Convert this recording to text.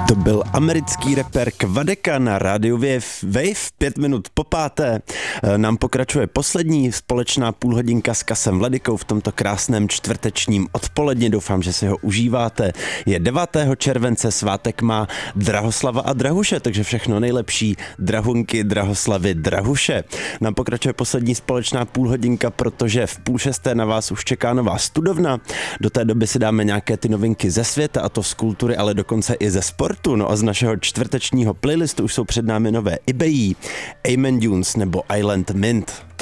To byl americký rapper Kvadeka na rádiu Wave 5 minut po páté. Nám pokračuje poslední společná půlhodinka s Kasem Vladykou v tomto krásném čtvrtečním odpoledni. Doufám, že si ho užíváte. Je 9. července, svátek má Drahoslava a Drahuše, takže všechno nejlepší. Drahunky, Drahoslavy, Drahuše. Nám pokračuje poslední společná půlhodinka, protože v 5:30 na vás už čeká nová studovna. Do té doby si dáme nějaké ty novinky ze světa, a to z kultury, ale dokonce i ze sportu. No a z našeho čtvrtečního playlistu už jsou před námi nové eBay, Amen Dunes nebo Island Mint.